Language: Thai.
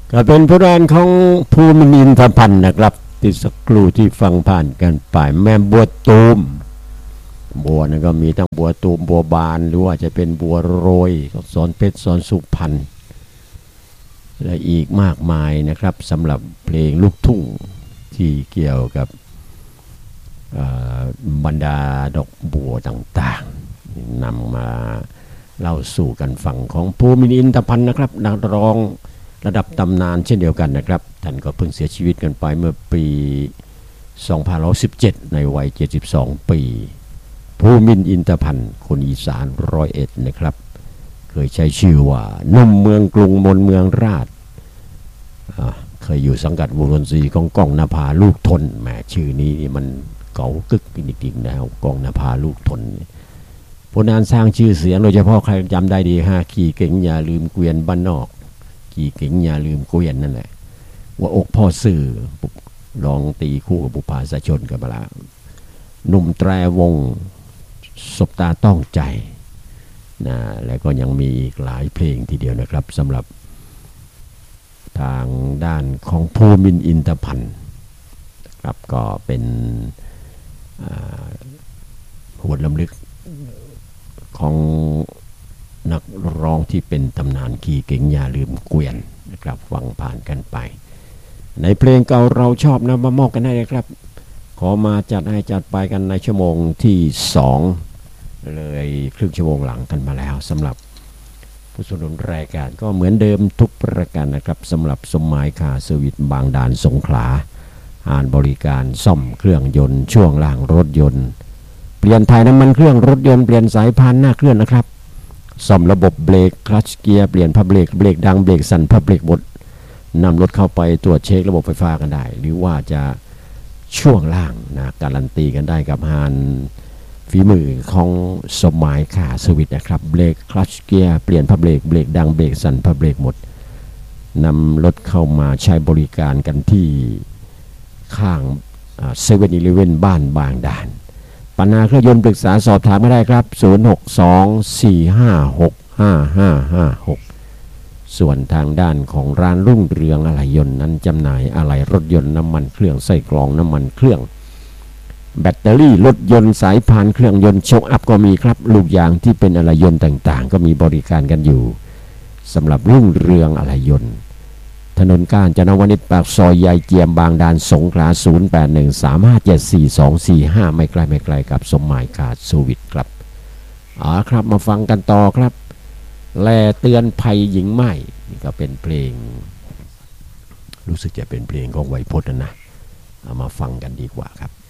ก็เป็นผลงานของภูมินทพันธ์นะครับที่สักครู่ที่ฟังผ่านกันไปแม่บัวตูมบัวนั่นก็มีทั้งบัวตูมบัวบานหรือว่าจะเป็นบัวโรยสอนเพชรสอนสุพรรณและอีกมากมายนะครับสำหรับเพลงลูกทุ่งที่เกี่ยวกับบรรดาดอกบัวต่างๆนำมาเล่าสู่กันฟังของภูมินทพันธ์นะครับนักร้องระดับตำนานเช่นเดียวกันนะครับท่านก็เพิ่งเสียชีวิตกันไปเมื่อปี2517ในวัย72ปีภูมินทพันธ์คนอีสาน101นะครับเคยใช้ชื่อว่านุ่มเมืองกรุงมนเมืองราชเคยอยู่สังกัดวงดนตรีของก้องนภาลูกทนแหมชื่อนี้มันเก่ากึกจริงๆนะครับก้องนภาลูกทนผลงานสร้างชื่อเสียงโดยเฉพาะใครจำได้ดีขี่เก่งอย่าลืมเกวียนบ้านนอกขี่เก่งอย่าลืมเกวียนนั่นแหละว่าอกพ่อสื่อลองตีคู่กับบุพาสะชนกันมาแล้วหนุ่มแตรวงสบตาต้องใจนะแล้วก็ยังมีอีกหลายเพลงทีเดียวนะครับสำหรับทางด้านของภูมินทพันธ์ครับก็เป็นหวดลำลึกของนักร้องที่เป็นตำนานขี่เก่งอย่าลืมเกวียนนะครับฟังผ่านกันไปในเพลงเก่าเราชอบนะมามอบกันได้เลยครับขอมาจัดให้จัดไปกันในชั่วโมงที่2เลยครึ่งชั่วโมงหลังกันมาแล้วสำหรับผู้สนับสนุนรายการก็เหมือนเดิมทุกประการนะครับสำหรับสมหมายคาร์เซอร์วิสบางด่านสงขลาอ่านบริการซ่อมเครื่องยนต์ช่วงล่างรถยนต์เปลี่ยนถ่ายน้ำมันเครื่องรถยนต์เปลี่ยนสายพานหน้าเครื่องนะครับซ่อมระบบเบรกคลัตช์เกียร์เปลี่ยนผ้าเบรกดังเบรกสั่นผ้าเบรกบดนำรถเข้าไปตรวจเช็คระบบไฟฟ้ากันได้หรือว่าจะช่วงล่างนะการันตีกันได้กับฮานฝีมือของสมหมายคาร์เซอร์วิสนะครับเบรกคลัตช์เกียร์เปลี่ยนผ้าเบรกดังเบรกสั่นผ้าเบรกหมดนำรถเข้ามาใช้บริการกันที่ข้าง7-Eleven บ้านบางด่านปัญหาเครื่องยนต์ปรึกษาสอบถามมาได้ครับ062-456-5556ส่วนทางด้านของร้านรุ่งเรืองอะไหล่ยนต์นั้นจำหน่ายอะไหล่รถยนต์น้ำมันเครื่องไส้กรองน้ำมันเครื่องแบตเตอรี่รถยนต์สายพานเครื่องยนต์โชคอัพก็มีครับลูกยางที่เป็นอะไหล่ยนต์ต่างๆก็มีบริการกันอยู่สำหรับรุ่งเรืองอะไหล่ยนต์ถนนกาญจนวนิชปากซอยยายเกียมบางด่านสงขลา0813574245ไม่ไกลกับสมหมายคาร์เซอร์วิสครับครับมาฟังกันต่อครับแลเตือนภัยหญิงใหม่นี่ก็เป็นเพลงรู้สึกจะเป็นเพลงของไวยพจน์นะเอามาฟังกันดีกว่าครับ